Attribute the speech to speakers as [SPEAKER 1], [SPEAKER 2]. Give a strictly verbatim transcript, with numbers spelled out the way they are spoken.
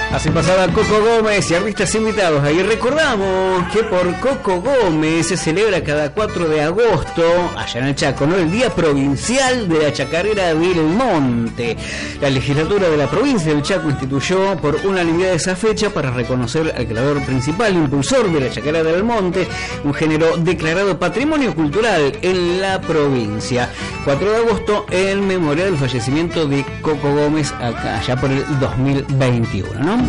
[SPEAKER 1] Así pasaba Coco Gómez y artistas invitados. Ahí recordamos que por Coco Gómez se celebra cada cuatro de agosto, allá en el Chaco, ¿no?, el Día Provincial de la Chacarera del Monte. La legislatura de la provincia del Chaco instituyó por unanimidad esa fecha para reconocer al creador principal, impulsor de la Chacarera del Monte, un género declarado Patrimonio Cultural en la provincia. cuatro de agosto, en memoria del fallecimiento de Coco Gómez, acá, allá por el dos mil veintiuno, ¿no?